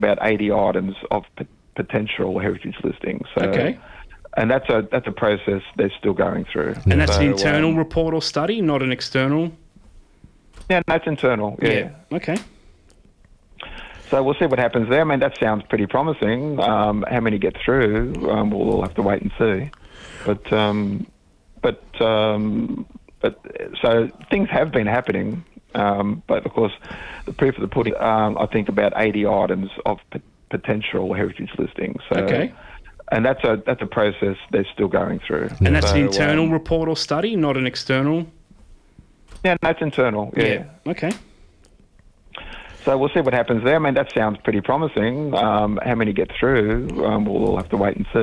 about 80 items of potential heritage listings. So, Okay. and that's a process they're still going through. And that's an So, internal report or study, not an external? Yeah, that's internal. Yeah. Okay. So we'll see what happens there. I mean, that sounds pretty promising. How many get through? We'll have to wait and see. But so things have been happening. But of course, the proof of the pudding. I think about 80 items of potential heritage listings. So, Okay. and that's a process they're still going through. And that's So, an internal report or study, not an external? Yeah, that's internal. Yeah. Okay. So we'll see what happens there. I mean, that sounds pretty promising. How many get through? We'll have to wait and see.